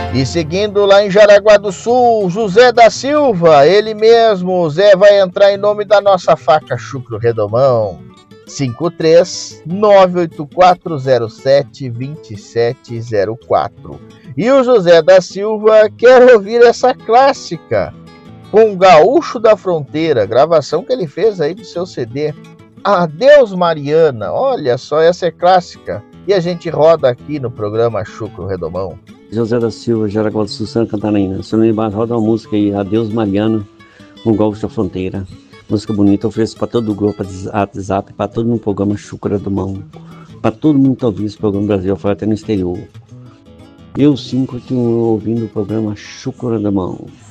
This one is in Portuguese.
E seguindo lá em Jaraguá do Sul, José da Silva, ele mesmo, o Zé vai entrar em nome da nossa faca Chucro Redomão. 53-98407-2704. E o José da Silva quer ouvir essa clássica com o Gaúcho da Fronteira, gravação que ele fez aí do seu CD. Adeus Mariana, olha só, essa é clássica. E a gente roda aqui no programa Chucro Redomão. José da Silva, Jaraguá do Sul, Santa Catarina. Se não me engano, roda uma música aí, Adeus Mariana, com o Gaúcho da Fronteira. Música bonita, ofereço para todo o grupo, WhatsApp, para todo mundo no programa Chucro Redomão. Para todo mundo que está ouvindo esse programa no Brasil, fora até no exterior. Eu sim continuo ouvindo o programa Chucro Redomão.